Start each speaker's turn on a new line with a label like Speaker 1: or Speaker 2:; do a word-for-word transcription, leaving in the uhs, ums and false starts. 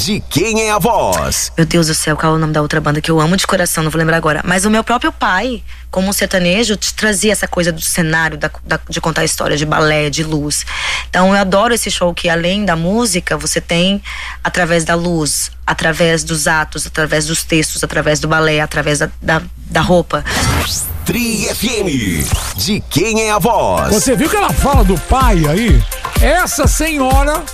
Speaker 1: De Quem é a Voz?
Speaker 2: Meu Deus do céu, qual é o nome da outra banda que eu amo de coração, não vou lembrar agora. Mas o meu próprio pai, como um sertanejo, te trazia essa coisa do cenário, da, da, de contar história, de balé, de luz. Então eu adoro esse show que, além da música, você tem através da luz, através dos atos, através dos textos, através do balé, através da, da, da roupa.
Speaker 1: Tri F M. De Quem é a Voz?
Speaker 3: Você viu que ela fala do pai aí? Essa senhora